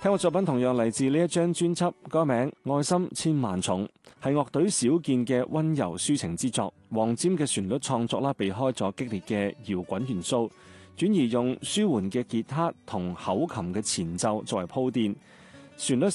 聽過作品同樣嚟自呢一張專輯，歌名《愛心千萬重》，係樂隊少見嘅溫柔抒情之作。黃霑嘅旋律創作啦，避開咗激烈嘅搖滾元素，轉而用舒緩嘅吉他同口琴嘅前奏作為鋪墊，旋律